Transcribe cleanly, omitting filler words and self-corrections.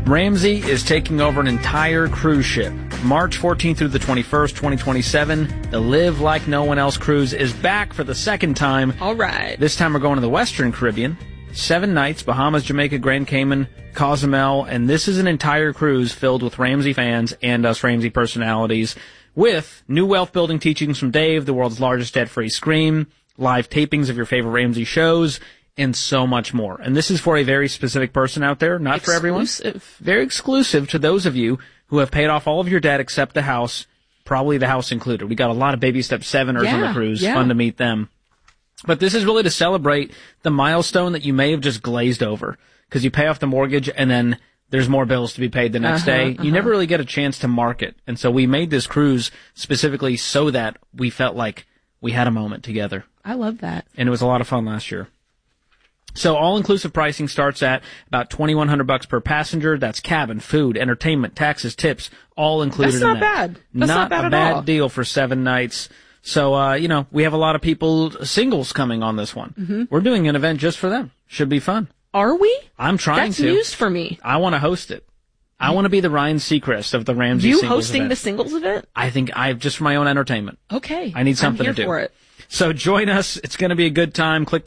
Ramsey is taking over an entire cruise ship. March 14th through the 21st, 2027, the Live Like No One Else cruise is back for the second time. All right. This time we're going to the Western Caribbean. 7 nights, Bahamas, Jamaica, Grand Cayman, Cozumel, and this is an entire cruise filled with Ramsey fans and us Ramsey personalities, with new wealth-building teachings from Dave, the world's largest debt-free scream, live tapings of your favorite Ramsey shows, and so much more. And this is for a very specific person out there, not for everyone. Very exclusive to those of you who have paid off all of your debt except the house, probably the house included. We got a lot of baby step 7ers on the cruise. Yeah. Fun to meet them. But this is really to celebrate the milestone that you may have just glazed over, because you pay off the mortgage and then there's more bills to be paid the next day. You never really get a chance to mark it. And so we made this cruise specifically so that we felt like we had a moment together. I love that. And it was a lot of fun last year. So all-inclusive pricing starts at about $2,100 per passenger. That's cabin, food, entertainment, taxes, tips, all included in that. That's not bad. That's not bad at all. Not a bad deal for 7 nights. So, we have a lot of people, singles coming on this one. Mm-hmm. We're doing an event just for them. Should be fun. Are we? I'm trying to. That's news for me. I want to host it. I want to be the Ryan Seacrest of the Ramsey You singles hosting event. the singles event? I think just for my own entertainment. Okay. I need something I'm to here do. for it. So join us. It's going to be a good time. Click